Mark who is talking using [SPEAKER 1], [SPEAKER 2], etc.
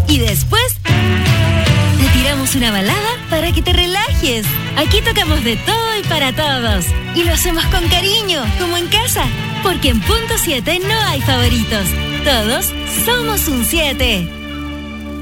[SPEAKER 1] Y después te tiramos una balada para que te relajes. Aquí tocamos de todo y para todos. Y lo hacemos con cariño, como en casa. Porque en Punto 7 no hay favoritos. Todos somos un 7.